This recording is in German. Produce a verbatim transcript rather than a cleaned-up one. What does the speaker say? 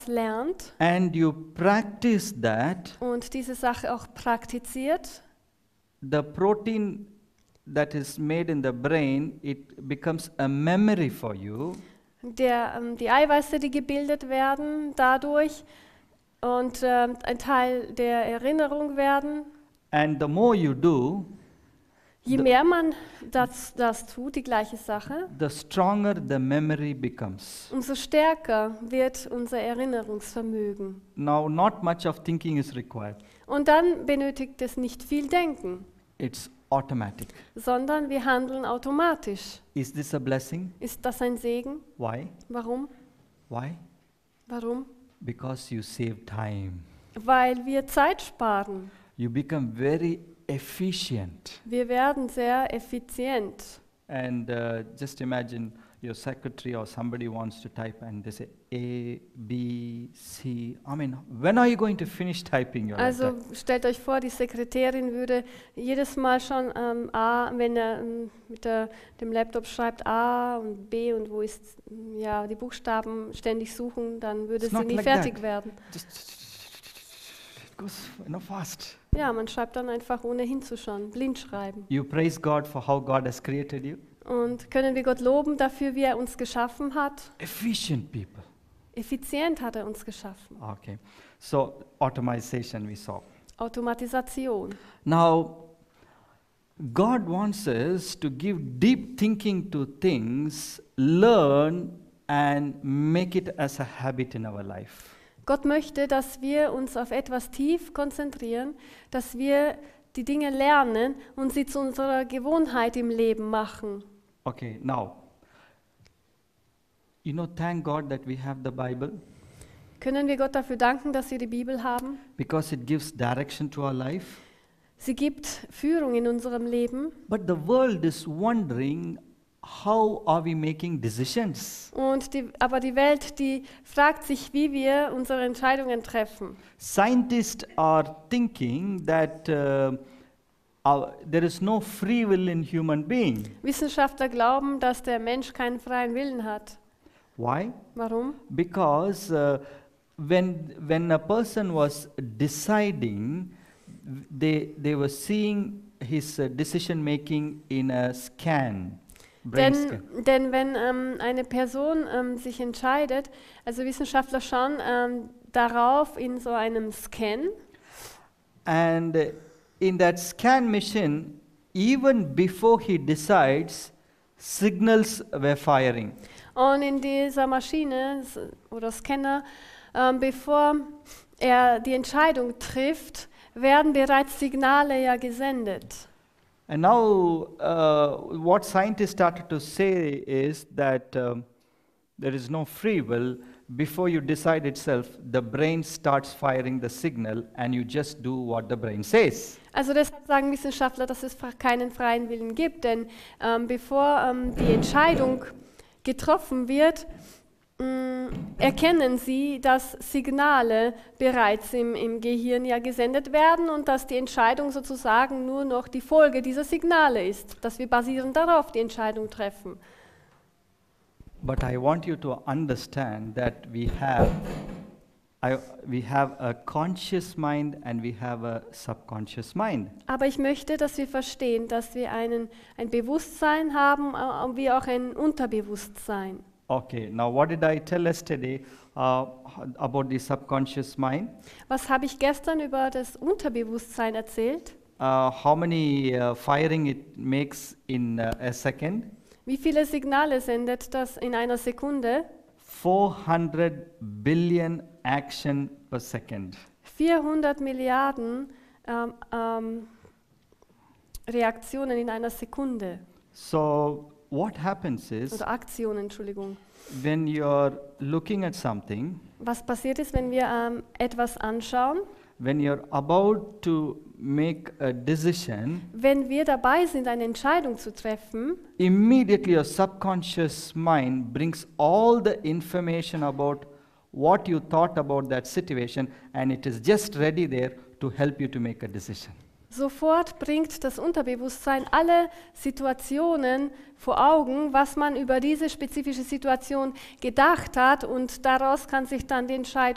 lernt and you practice that, und diese Sache auch praktiziert, the protein that is made in the brain, it becomes a memory for you. der, ähm, die Eiweiße, die gebildet werden dadurch und ähm, ein Teil der Erinnerung werden. And the more you do, Je The- mehr man das, das tut, die gleiche Sache, the stronger the memory becomes. umso stärker wird unser Erinnerungsvermögen. Now, not much of thinking is required. Und dann benötigt es nicht viel Denken, It's automatic. sondern wir handeln automatisch. Is this a blessing? Ist das ein Segen? Why? Warum? Why? Warum? Because you save time. Weil wir Zeit sparen. You become very efficient. Wir werden sehr effizient. And uh, just imagine your secretary or somebody wants to type and they say A, B, C. I mean, when are you going to finish typing your Also letter? stellt euch vor, die Sekretärin würde jedes Mal schon ähm, A, wenn er ähm, mit der, dem Laptop schreibt A und B und wo ist ähm, ja die Buchstaben ständig suchen, dann würde It's sie not nie like fertig that. werden. Just it goes you know, fast. Ja, man schreibt dann einfach ohne hinzuschauen, blind schreiben. You praise God for how God has created you. Und können wir Gott loben dafür, wie er uns geschaffen hat? Efficient people. Effizient hat er uns geschaffen. Okay. So automation we saw. Automatisation. Now, God wants us to give deep thinking to things, learn and make it as a habit in our life. Gott möchte, dass wir uns auf etwas tief konzentrieren, dass wir die Dinge lernen und sie zu unserer Gewohnheit im Leben machen. Okay, now, you know, thank God that we have the Bible Können wir Gott dafür danken, dass wir die Bibel haben? because it gives direction to our life. Sie gibt Führung in unserem Leben But the world is wondering, how are we making decisions? und die, aber die Welt, die fragt sich, wie wir unsere Entscheidungen treffen. Scientists are thinking that uh, our, there is no free will in human being. Wissenschaftler glauben, dass der Mensch keinen freien Willen hat. Why? Warum? Because uh, when when a person was deciding, they they were seeing his uh, decision making in a scan, brain scan. Denn, denn wenn ähm, eine Person ähm, sich entscheidet, also Wissenschaftler schauen ähm, darauf in so einem Scan, And uh, in that scan machine, even before he decides, signals were firing. und in dieser Maschine s- oder Scanner, ähm, bevor er die Entscheidung trifft, werden bereits Signale ja gesendet. And now, uh, what scientists started to say is that um, there is no free will. Before you decide itself, the brain starts firing the signal, and you just do what the brain says. Also deshalb sagen Wissenschaftler, dass es fra- keinen freien Willen gibt, denn ähm, bevor ähm, die Entscheidung getroffen wird, mh, erkennen sie, dass Signale bereits im, im Gehirn ja gesendet werden und dass die Entscheidung sozusagen nur noch die Folge dieser Signale ist, dass wir basierend darauf die Entscheidung treffen. But I want you to understand that we have, I, we have a conscious mind and we have a subconscious mind. Aber ich möchte, dass wir verstehen, dass wir einen, ein Bewusstsein haben, äh, wie auch ein Unterbewusstsein. Okay, now what did I tell yesterday uh, about the subconscious mind? Was habe ich gestern über das Unterbewusstsein erzählt? Uh, how many uh, firing it makes in uh, a second? Wie viele Signale sendet das in einer Sekunde? four hundred billion action per second. vierhundert Milliarden ähm, ähm, Reaktionen in einer Sekunde. So what happens is Oder Aktionen, Entschuldigung. when you're looking at something, Was passiert ist, wenn wir ähm, etwas anschauen? when you're about to make a decision, Wenn wir dabei sind, eine Entscheidung zu treffen, immediately your subconscious mind brings all the information about what you thought about that situation, and it is just ready there to help you to make a decision. sofort bringt das Unterbewusstsein alle Situationen vor Augen, was man über diese spezifische Situation gedacht hat, und daraus kann sich dann die Entscheidung